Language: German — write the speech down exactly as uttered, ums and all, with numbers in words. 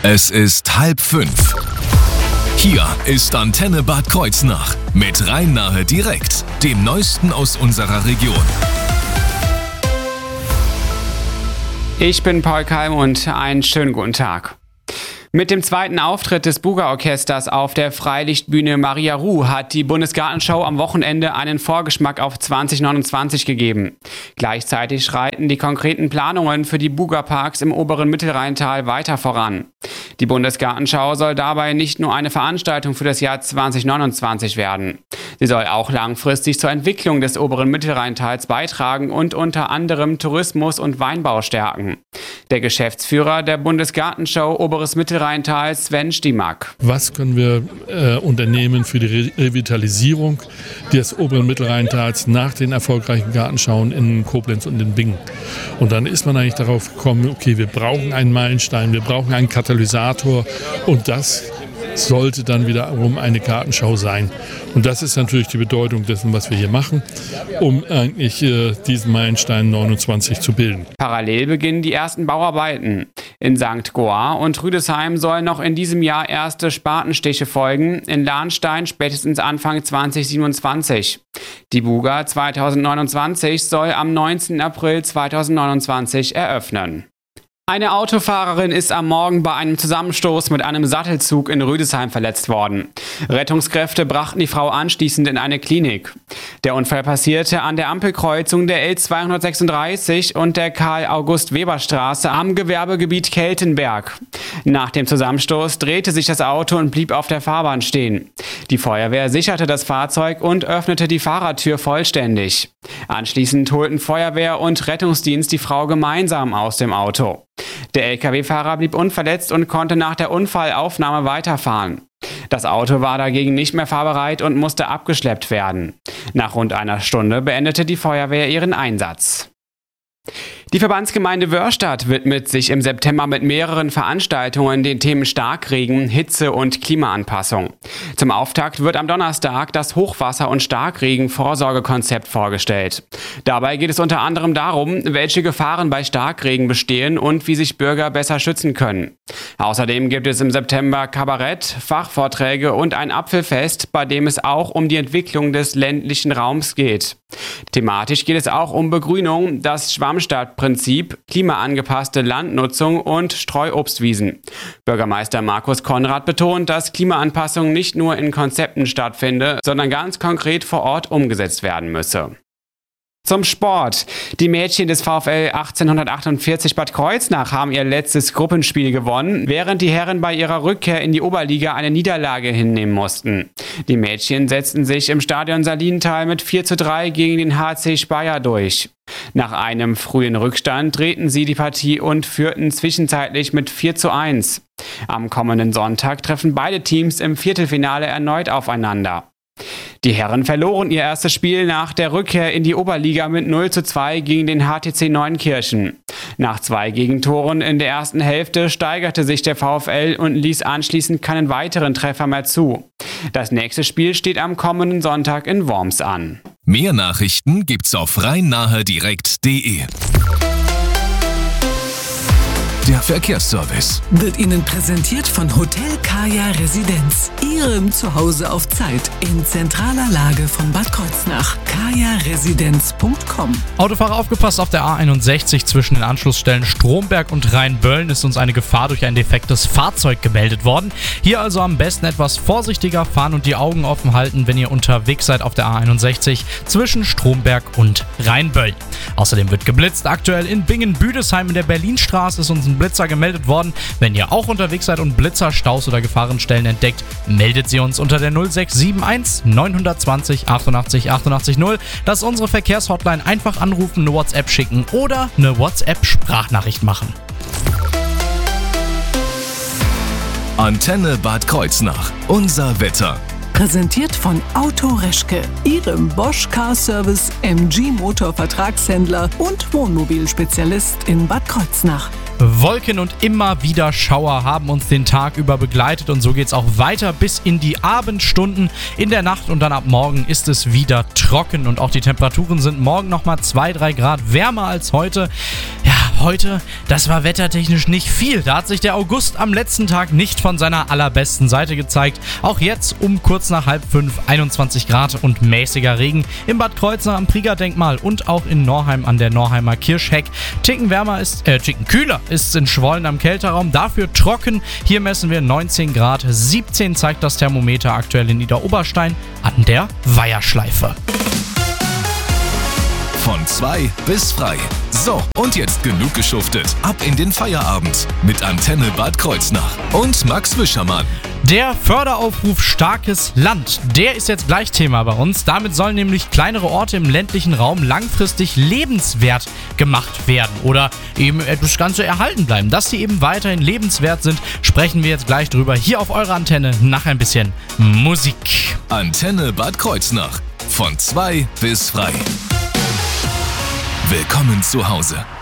Es ist halb fünf. Hier ist Antenne Bad Kreuznach mit Rhein-Nahe direkt, dem Neuesten aus unserer Region. Ich bin Paul Keim und einen schönen guten Tag. Mit dem zweiten Auftritt des Buga-Orchesters auf der Freilichtbühne Maria Ruh hat die Bundesgartenschau am Wochenende einen Vorgeschmack auf zwanzig neunundzwanzig gegeben. Gleichzeitig schreiten die konkreten Planungen für die Buga-Parks im oberen Mittelrheintal weiter voran. Die Bundesgartenschau soll dabei nicht nur eine Veranstaltung für das Jahr zwanzig neunundzwanzig werden. Sie soll auch langfristig zur Entwicklung des oberen Mittelrheintals beitragen und unter anderem Tourismus und Weinbau stärken. Der Geschäftsführer der Bundesgartenschau Oberes Mittelrheintal, Sven Stimack. Was können wir äh, unternehmen für die Re- Revitalisierung des oberen Mittelrheintals nach den erfolgreichen Gartenschauen in Koblenz und in Bingen? Und dann ist man eigentlich darauf gekommen, okay, wir brauchen einen Meilenstein, wir brauchen einen Katalysator und das sollte dann wiederum eine Gartenschau sein. Und das ist natürlich die Bedeutung dessen, was wir hier machen, um eigentlich äh, diesen Meilenstein neunundzwanzig zu bilden. Parallel beginnen die ersten Bauarbeiten. In Sankt Goar und Rüdesheim sollen noch in diesem Jahr erste Spatenstiche folgen, in Lahnstein spätestens Anfang zwanzig siebenundzwanzig. Die Buga zwanzig neunundzwanzig soll am neunzehnten April zweitausendneunundzwanzig eröffnen. Eine Autofahrerin ist am Morgen bei einem Zusammenstoß mit einem Sattelzug in Rüdesheim verletzt worden. Rettungskräfte brachten die Frau anschließend in eine Klinik. Der Unfall passierte an der Ampelkreuzung der L zweihundertsechsunddreißig und der Karl-August-Weber-Straße am Gewerbegebiet Keltenberg. Nach dem Zusammenstoß drehte sich das Auto und blieb auf der Fahrbahn stehen. Die Feuerwehr sicherte das Fahrzeug und öffnete die Fahrertür vollständig. Anschließend holten Feuerwehr und Rettungsdienst die Frau gemeinsam aus dem Auto. Der L K W-Fahrer blieb unverletzt und konnte nach der Unfallaufnahme weiterfahren. Das Auto war dagegen nicht mehr fahrbereit und musste abgeschleppt werden. Nach rund einer Stunde beendete die Feuerwehr ihren Einsatz. Die Verbandsgemeinde Wörrstadt widmet sich im September mit mehreren Veranstaltungen den Themen Starkregen, Hitze und Klimaanpassung. Zum Auftakt wird am Donnerstag das Hochwasser- und Starkregen-Vorsorgekonzept vorgestellt. Dabei geht es unter anderem darum, welche Gefahren bei Starkregen bestehen und wie sich Bürger besser schützen können. Außerdem gibt es im September Kabarett, Fachvorträge und ein Apfelfest, bei dem es auch um die Entwicklung des ländlichen Raums geht. Thematisch geht es auch um Begrünung, das Schwammstadtprinzip, klimaangepasste Landnutzung und Streuobstwiesen. Bürgermeister Markus Konrad betont, dass Klimaanpassung nicht nur in Konzepten stattfinde, sondern ganz konkret vor Ort umgesetzt werden müsse. Zum Sport. Die Mädchen des VfL achtzehnhundertachtundvierzig Bad Kreuznach haben ihr letztes Gruppenspiel gewonnen, während die Herren bei ihrer Rückkehr in die Oberliga eine Niederlage hinnehmen mussten. Die Mädchen setzten sich im Stadion Salinental mit vier zu drei gegen den H C Speyer durch. Nach einem frühen Rückstand drehten sie die Partie und führten zwischenzeitlich mit vier zu eins. Am kommenden Sonntag treffen beide Teams im Viertelfinale erneut aufeinander. Die Herren verloren ihr erstes Spiel nach der Rückkehr in die Oberliga mit null zu zwei gegen den H T C Neunkirchen. Nach zwei Gegentoren in der ersten Hälfte steigerte sich der VfL und ließ anschließend keinen weiteren Treffer mehr zu. Das nächste Spiel steht am kommenden Sonntag in Worms an. Mehr Nachrichten gibt's auf rhein-nahe direkt punkt de. Der Verkehrsservice wird Ihnen präsentiert von Hotel Kaya Residenz, Ihrem Zuhause auf Zeit in zentraler Lage von Bad Kreuznach. kaya residenz punkt com. Autofahrer, aufgepasst, auf der A einundsechzig zwischen den Anschlussstellen Stromberg und Rheinböllen ist uns eine Gefahr durch ein defektes Fahrzeug gemeldet worden. Hier also am besten etwas vorsichtiger fahren und die Augen offen halten, wenn ihr unterwegs seid auf der A einundsechzig zwischen Stromberg und Rheinböllen. Außerdem wird geblitzt. Aktuell in Bingen-Büdesheim in der Berlinstraße ist uns ein Blitzer gemeldet worden. Wenn ihr auch unterwegs seid und Blitzer, Staus oder Gefahrenstellen entdeckt, meldet sie uns unter der null sechs sieben eins neun zwei null achtundachtzig achtundachtzig null. Das ist unsere Verkehrshotline. Einfach anrufen, eine WhatsApp schicken oder eine WhatsApp-Sprachnachricht machen. Antenne Bad Kreuznach. Unser Wetter. Präsentiert von Auto Reschke, Ihrem Bosch Car Service, M G Motor Vertragshändler und Wohnmobilspezialist in Bad Kreuznach. Wolken und immer wieder Schauer haben uns den Tag über begleitet und so geht's auch weiter bis in die Abendstunden. In der Nacht und dann ab morgen ist es wieder trocken und auch die Temperaturen sind morgen nochmal zwei, drei Grad wärmer als heute. Ja, heute, das war wettertechnisch nicht viel. Da hat sich der August am letzten Tag nicht von seiner allerbesten Seite gezeigt. Auch jetzt um kurz nach halb fünf einundzwanzig Grad und mäßiger Regen im Bad Kreuznach am Priegerdenkmal und auch in Norheim an der Norheimer Kirchheck. Ticken wärmer ist, äh, ticken kühler ist es in Schwollen am Kälteraum, dafür trocken. Hier messen wir neunzehn Grad, siebzehn zeigt das Thermometer aktuell in Niederoberstein an der Weiherschleife. Von zwei bis frei. So, und jetzt genug geschuftet. Ab in den Feierabend mit Antenne Bad Kreuznach und Max Wischermann. Der Förderaufruf Starkes Land, der ist jetzt gleich Thema bei uns. Damit sollen nämlich kleinere Orte im ländlichen Raum langfristig lebenswert gemacht werden oder eben das Ganze erhalten bleiben. Dass sie eben weiterhin lebenswert sind, sprechen wir jetzt gleich drüber hier auf eurer Antenne nach ein bisschen Musik. Antenne Bad Kreuznach. Von zwei bis frei. Willkommen zu Hause.